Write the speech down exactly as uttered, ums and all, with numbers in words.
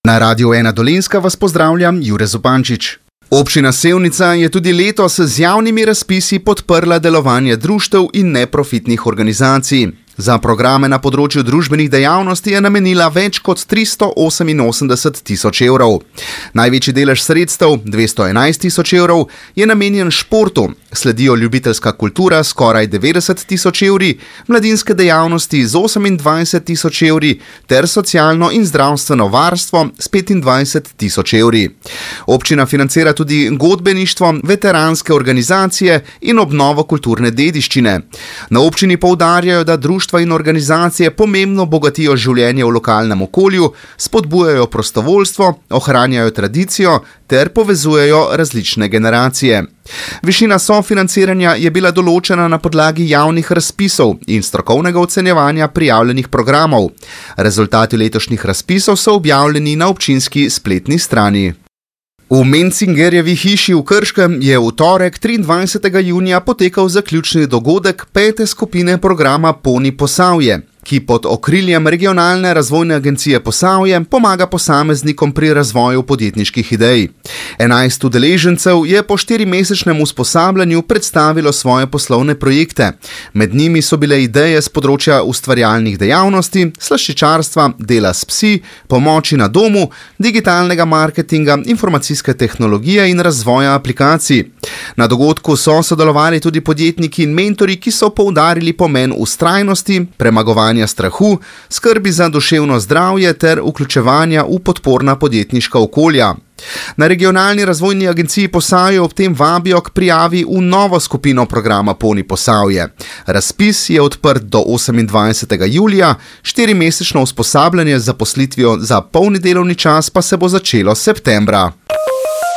Na Radiu ena Dolenjska vas pozdravljam, Jure Zupančič. Občina Sevnica je tudi letos z javnimi razpisi podprla delovanje društev in neprofitnih organizacij. Za programe na področju družbenih dejavnosti je namenila več kot tristo oseminosemdeset tisoč evrov. Največji delež sredstev, dvesto enajst tisoč evrov, je namenjen športu, sledijo ljubiteljska kultura skoraj devetdeset tisoč evri, mladinske dejavnosti z osemindvajset tisoč evri ter socialno in zdravstveno varstvo s petindvajset tisoč evri. Občina financira tudi godbeništvo, veteranske organizacije in obnovo kulturne dediščine. Na občini poudarjajo, da društva in organizacije pomembno bogatijo življenje v lokalnem okolju, spodbujajo prostovoljstvo, ohranjajo tradicijo ter povezujejo različne generacije. Višina sofinanciranja je bila določena na podlagi javnih razpisov in strokovnega ocenjevanja prijavljenih programov. Rezultati letošnjih razpisov so objavljeni na občinski spletni strani. V Mencingerjevi hiši v Krškem je v torek triindvajsetega junija potekal zaključni dogodek pete skupine programa Poni Posavje, ki pod okriljem Regionalne razvojne agencije Posavje pomaga posameznikom pri razvoju podjetniških idej. Enajst udeležencev je po štirimesečnem usposabljanju predstavilo svoje poslovne projekte. Med njimi so bile ideje z področja ustvarjalnih dejavnosti, slaščičarstva, dela s psi, pomoči na domu, digitalnega marketinga, informacijske tehnologije in razvoja aplikacij. Na dogodku so sodelovali tudi podjetniki in mentori, ki so poudarili pomen vztrajnosti, premagovanja strahu, skrbi za duševno zdravje ter vključevanja v podporna podjetniška okolja. Na Regionalni razvojni agenciji Posavje ob tem vabijo k prijavi v novo skupino programa Poni Posavje. Razpis je odprt do osemindvajsetega julija, štirimesečno usposabljanje z zaposlitvijo za polni delovni čas pa se bo začelo septembra.